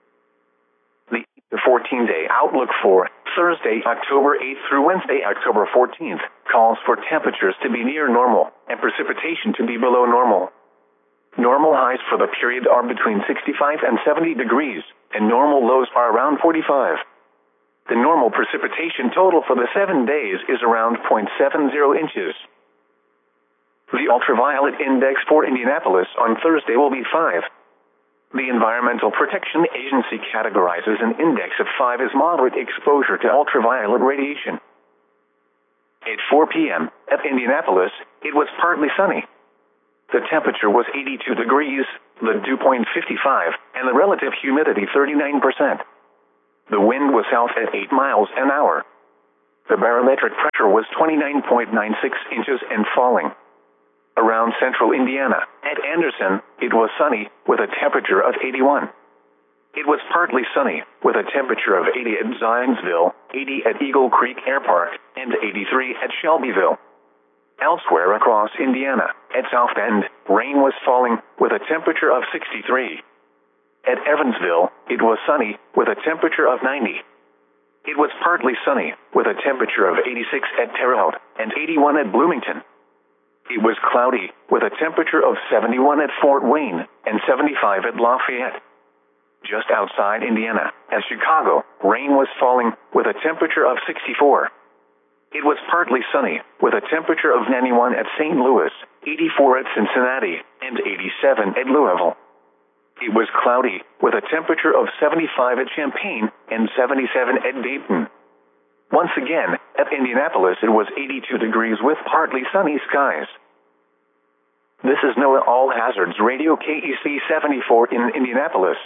The 14-day outlook for Thursday, October 8th through Wednesday, October 14th, calls for temperatures to be near normal and precipitation to be below normal. Normal highs for the period are between 65 and 70 degrees, and normal lows are around 45. The normal precipitation total for the 7 days is around 0.70 inches. The ultraviolet index for Indianapolis on Thursday will be 5. The Environmental Protection Agency categorizes an index of 5 as moderate exposure to ultraviolet radiation. At 4 p.m. at Indianapolis, it was partly sunny. The temperature was 82 degrees, the dew point 55, and the relative humidity 39%. The wind was south at 8 miles an hour. The barometric pressure was 29.96 inches and falling. Around central Indiana, at Anderson, it was sunny, with a temperature of 81. It was partly sunny, with a temperature of 80 at Zionsville, 80 at Eagle Creek Air Park, and 83 at Shelbyville. Elsewhere across Indiana, at South Bend, rain was falling, with a temperature of 63. At Evansville, it was sunny, with a temperature of 90. It was partly sunny, with a temperature of 86 at Terre Haute, and 81 at Bloomington. It was cloudy, with a temperature of 71 at Fort Wayne, and 75 at Lafayette. Just outside Indiana, at Chicago, rain was falling, with a temperature of 64. It was partly sunny, with a temperature of 91 at St. Louis, 84 at Cincinnati, and 87 at Louisville. It was cloudy, with a temperature of 75 at Champaign, and 77 at Dayton. Once again, at Indianapolis it was 82 degrees with partly sunny skies. This is NOAA All Hazards Radio KEC 74 in Indianapolis.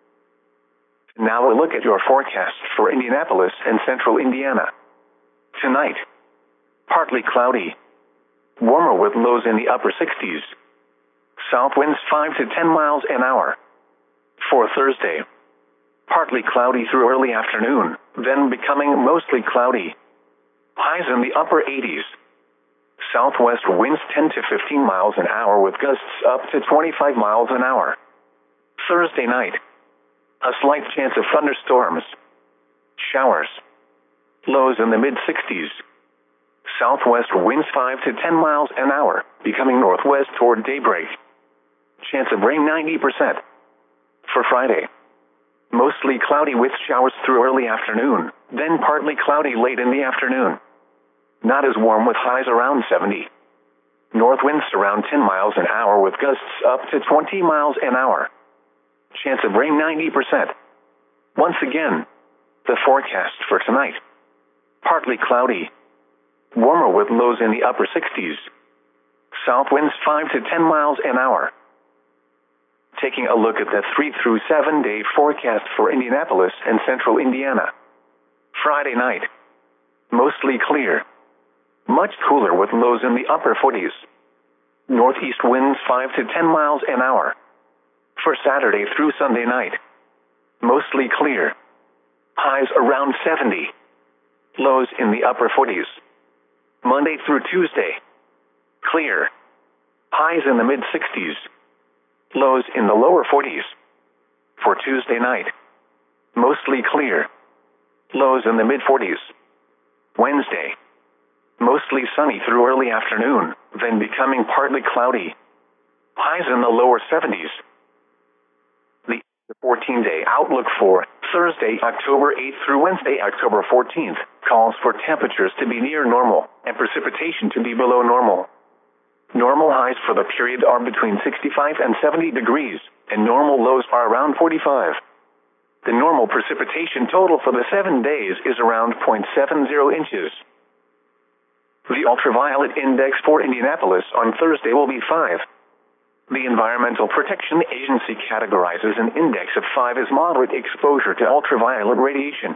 Now a look at your forecast for Indianapolis and central Indiana. Tonight, partly cloudy. Warmer with lows in the upper 60s. South winds 5 to 10 miles an hour. For Thursday, partly cloudy through early afternoon, then becoming mostly cloudy. Highs in the upper 80s. Southwest winds 10 to 15 miles an hour with gusts up to 25 miles an hour. Thursday night, a slight chance of thunderstorms. Showers. Lows in the mid-60s. Southwest winds 5 to 10 miles an hour, becoming northwest toward daybreak. Chance of rain 90%. For Friday, mostly cloudy with showers through early afternoon, then partly cloudy late in the afternoon. Not as warm with highs around 70. North winds around 10 miles an hour with gusts up to 20 miles an hour. Chance of rain 90%. Once again, the forecast for tonight. Partly cloudy. Warmer with lows in the upper 60s. South winds 5 to 10 miles an hour. Taking a look at the 3 through 7 day forecast for Indianapolis and central Indiana. Friday night, mostly clear. Much cooler with lows in the upper 40s. Northeast winds 5 to 10 miles an hour. For Saturday through Sunday night, mostly clear. Highs around 70. Lows in the upper 40s. Monday through Tuesday, clear. Highs in the mid-60s. Lows in the lower 40s. For Tuesday night, mostly clear. Lows in the mid-40s. Wednesday, mostly sunny through early afternoon, then becoming partly cloudy. Highs in the lower 70s. The 14-day outlook for Thursday, October 8th through Wednesday, October 14th, calls for temperatures to be near normal and precipitation to be below normal. Normal highs for the period are between 65 and 70 degrees, and normal lows are around 45. The normal precipitation total for the 7 days is around 0.70 inches. The ultraviolet index for Indianapolis on Thursday will be 5. The Environmental Protection Agency categorizes an index of 5 as moderate exposure to ultraviolet radiation.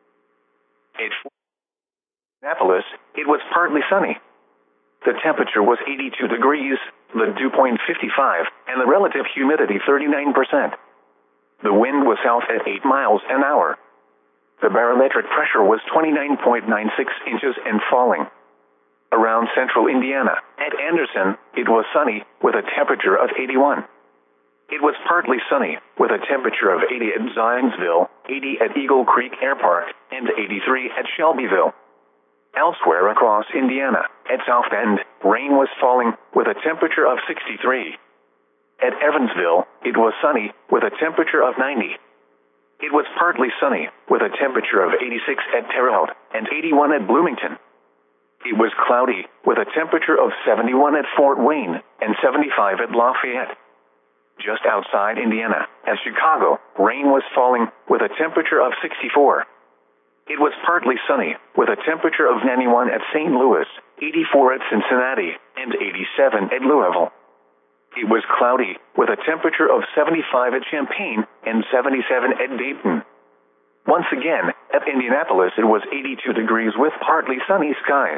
At Indianapolis, it was partly sunny. The temperature was 82 degrees, the dew point 55, and the relative humidity 39%. The wind was south at 8 miles an hour. The barometric pressure was 29.96 inches and falling. Around central Indiana, at Anderson, it was sunny, with a temperature of 81. It was partly sunny, with a temperature of 80 at Zionsville, 80 at Eagle Creek Air Park, and 83 at Shelbyville. Elsewhere across Indiana, at South Bend, rain was falling, with a temperature of 63. At Evansville, it was sunny, with a temperature of 90. It was partly sunny, with a temperature of 86 at Terre Haute, and 81 at Bloomington. It was cloudy, with a temperature of 71 at Fort Wayne, and 75 at Lafayette. Just outside Indiana, at Chicago, rain was falling, with a temperature of 64. It was partly sunny, with a temperature of 91 at St. Louis, 84 at Cincinnati, and 87 at Louisville. It was cloudy, with a temperature of 75 at Champaign and 77 at Dayton. Once again, at Indianapolis it was 82 degrees with partly sunny skies.